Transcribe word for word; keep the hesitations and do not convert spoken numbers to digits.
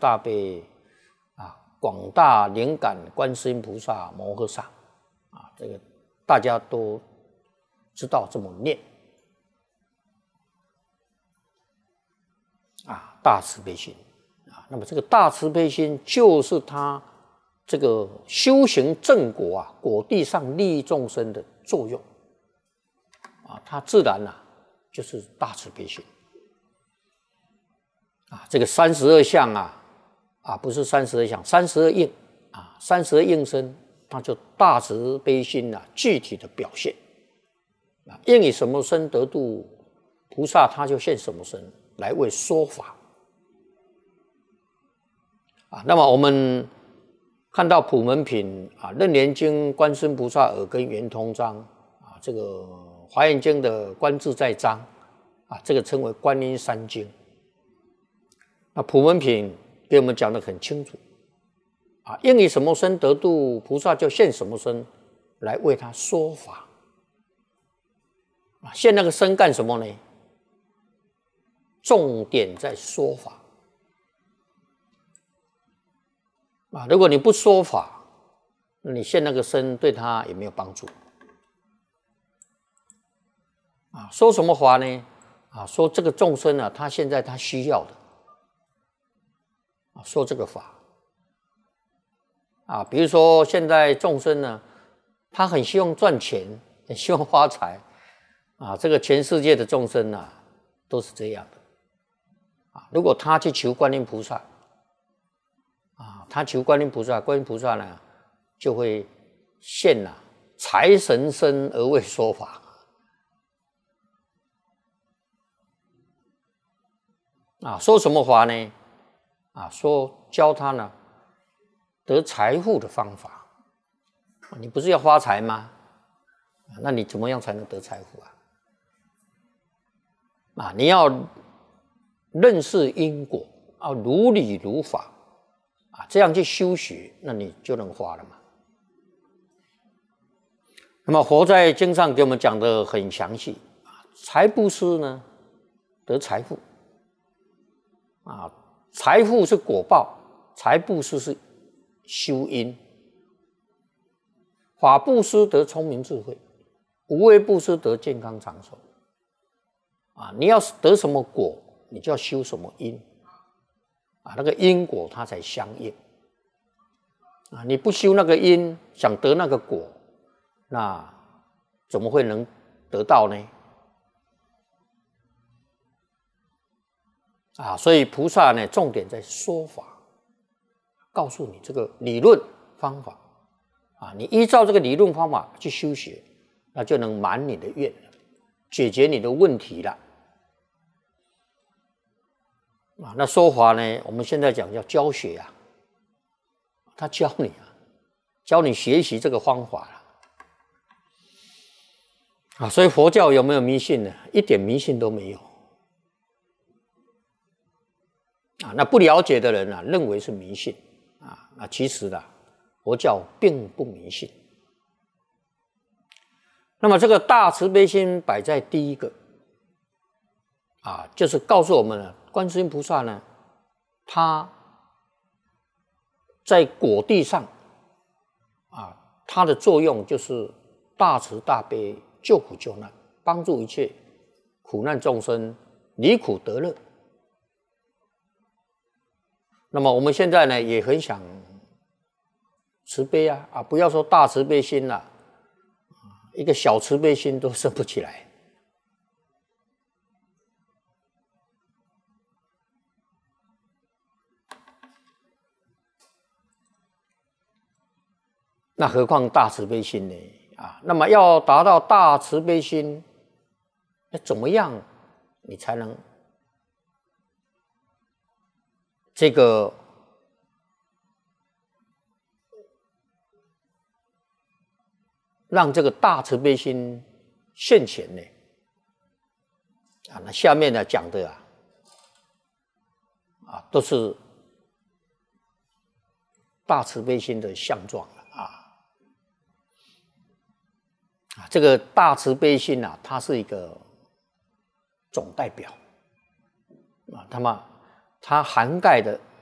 大悲啊，广大灵感观世音菩萨摩诃萨啊，这个大家都知道这么念啊，大慈悲心啊。那么这个大慈悲心就是他这个修行正果啊，果地上利益众生的作用啊，它自然啊就是大慈悲心啊。这个三十二相啊，啊不是三十二相，三十二应啊，三十二应身，它就大慈悲心啊具体的表现啊。应以什么身得度菩萨，他就现什么身来为说法啊。那么我们看到普门品啊，《楞严经》观世音菩萨耳根圆通章啊，这个《华严经》的观自在章啊，这个称为观音三经。那普门品给我们讲得很清楚啊，应以什么身得度菩萨，就现什么身来为他说法啊。现那个身干什么呢？重点在说法啊。如果你不说法，那你现那个身对他也没有帮助啊。说什么法呢？啊，说这个众生啊，他现在他需要的啊，说这个法啊。比如说现在众生呢，他很希望赚钱，很希望发财啊。这个全世界的众生啊，都是这样的啊。如果他去求观音菩萨啊，他求观音菩萨，观音菩萨呢就会现啊财神身而为说法啊。说什么法呢？啊，说教他呢得财富的方法。你不是要发财吗？那你怎么样才能得财富啊？啊，你要认识因果啊，如理如法啊，这样去修学，那你就能发了嘛。那么佛在经上给我们讲的很详细啊，财布施呢得财富啊，财富是果报，财布施是修因。法布施得聪明智慧，无为布施得健康长寿啊。你要得什么果，你就要修什么因啊，那个因果它才相应啊。你不修那个因，想得那个果，那怎么会能得到呢？啊，所以菩萨呢，重点在说法，告诉你这个理论方法啊，你依照这个理论方法去修学，那就能满你的愿了，解决你的问题了。啊，那说法呢，我们现在讲叫教学啊，他教你啊，教你学习这个方法了。啊，所以佛教有没有迷信呢？一点迷信都没有。啊，那不了解的人啊，认为是迷信啊，那其实啊，佛教并不迷信。那么这个大慈悲心摆在第一个啊，就是告诉我们了，观世音菩萨呢，他在果地上啊，他的作用就是大慈大悲，救苦救难，帮助一切苦难众生离苦得乐。那么我们现在呢，也很想慈悲啊，啊，不要说大慈悲心了，一个小慈悲心都生不起来。那何况大慈悲心呢？啊，那么要达到大慈悲心，那怎么样你才能这个让这个大慈悲心现前呢？啊，那下面呢讲的啊，啊都是大慈悲心的相状了啊。啊，这个大慈悲心啊，它是一个总代表啊，那么它涵盖的